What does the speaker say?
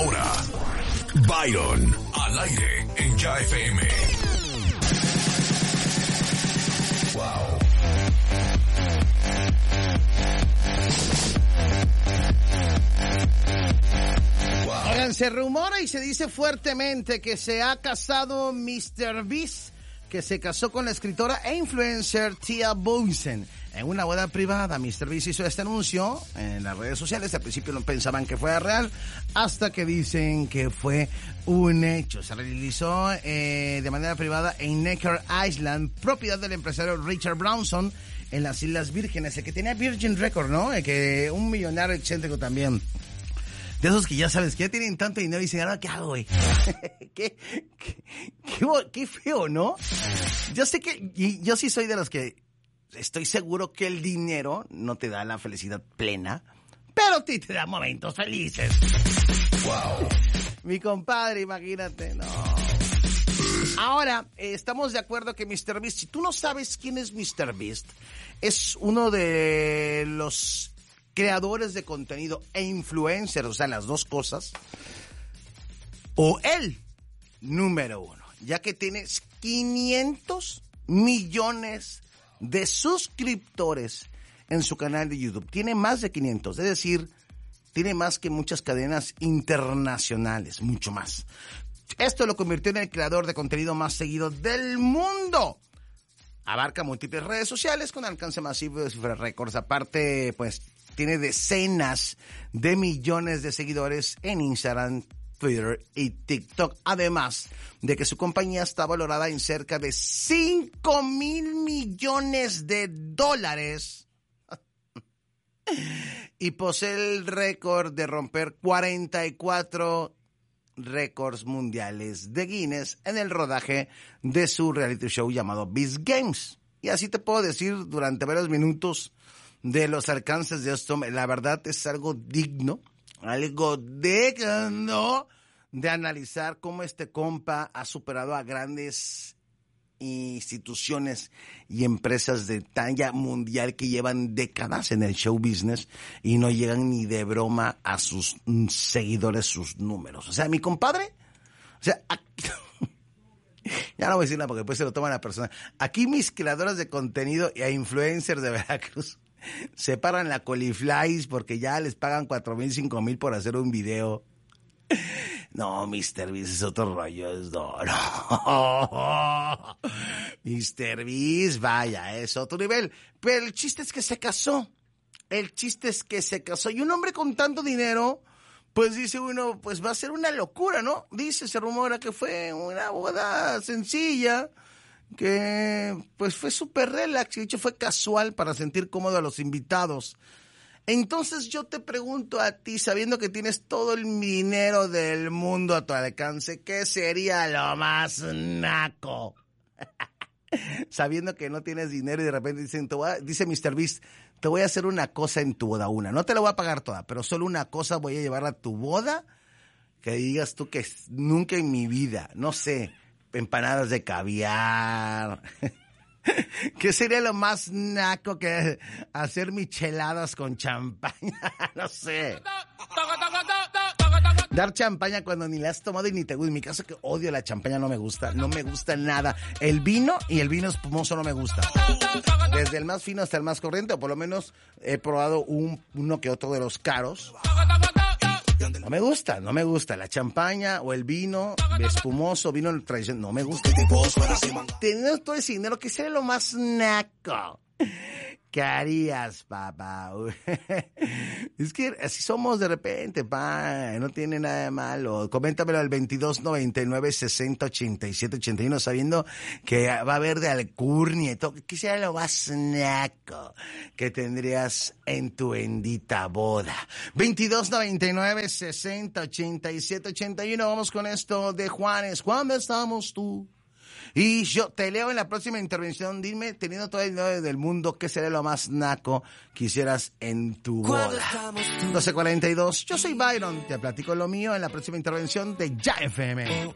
Ahora, Byron, al aire en Ya FM. Wow. Oigan, se rumora y se dice fuertemente que se ha casado MrBeast, que se casó con la escritora e influencer Tia Boysen. En una boda privada, MrBeast hizo este anuncio en las redes sociales. Al principio no pensaban que fuera real, hasta que dicen que fue un hecho. Se realizó de manera privada en Necker Island, propiedad del empresario Richard Branson, en las Islas Vírgenes, el que tenía Virgin Record, ¿no? El que un millonario excéntrico también. De esos que ya sabes, que ya tienen tanto dinero y dicen, ¿ahora qué hago, güey? Qué feo, ¿no? Yo sé que, y yo sí soy de los que estoy seguro que el dinero no te da la felicidad plena, pero sí te da momentos felices. Wow. Mi compadre, imagínate, no. Ahora, estamos de acuerdo que MrBeast, si tú no sabes quién es MrBeast, es uno de los creadores de contenido e influencers, o sea, las dos cosas, o el número uno, ya que tienes 500 millones de suscriptores en su canal de YouTube. Tiene más de 500, es decir, tiene más que muchas cadenas internacionales, mucho más. Esto lo convirtió en el creador de contenido más seguido del mundo. Abarca múltiples redes sociales con alcance masivo de cifras récords. Aparte, pues, tiene decenas de millones de seguidores en Instagram, Twitter y TikTok. Además de que su compañía está valorada en cerca de $5,000 millones. Y posee el récord de romper 44 récords mundiales de Guinness en el rodaje de su reality show llamado Beast Games. Y así te puedo decir durante varios minutos de los alcances de esto. La verdad es algo digno de analizar cómo este compa ha superado a grandes instituciones y empresas de talla mundial que llevan décadas en el show business y no llegan ni de broma a sus seguidores, sus números. O sea, mi compadre, o sea, aquí, ya no voy a decir nada porque después se lo toma la persona. Aquí mis creadores de contenido e influencers de Veracruz se paran la coliflies porque ya les pagan 4,000, 5,000 por hacer un video. No, MrBeast es otro rollo, no. MrBeast, vaya, es otro nivel. Pero el chiste es que se casó. Y un hombre con tanto dinero, pues dice uno, pues va a ser una locura, ¿no? Se rumora que fue una boda sencilla, que pues fue súper relax, y de hecho fue casual para sentir cómodo a los invitados. Entonces yo te pregunto a ti, sabiendo que tienes todo el dinero del mundo a tu alcance, ¿qué sería lo más naco? Sabiendo que no tienes dinero y de repente dice MrBeast, te voy a hacer una cosa en tu boda, no te la voy a pagar toda, pero solo una cosa voy a llevar a tu boda, que digas tú que nunca en mi vida, no sé, empanadas de caviar. ¿Qué sería lo más naco que hacer micheladas con champaña? No sé. Dar champaña cuando ni la has tomado y ni te gusta. En mi caso que odio la champaña, no me gusta nada. El vino y el vino espumoso no me gusta. Desde el más fino hasta el más corriente, o por lo menos he probado uno que otro de los caros. No me gusta la champaña o el vino espumoso, vino tradicional, no me gusta. Teniendo todo ese dinero, ¿qué sería lo más naco? ¿Qué harías, papá? Es que así somos de repente, pa, no tiene nada de malo. Coméntamelo al 2299-608781, sabiendo que va a haber de alcurnia y todo. ¿Qué sería lo más naco que tendrías en tu bendita boda? 2299-608781. Vamos con esto de Juanes. ¿Cuándo estamos tú? Y yo te leo en la próxima intervención. Dime, teniendo todo el dinero del mundo, ¿qué sería lo más naco que hicieras en tu boda? 12:42. Yo soy Byron. Te platico lo mío en la próxima intervención de Ya FM.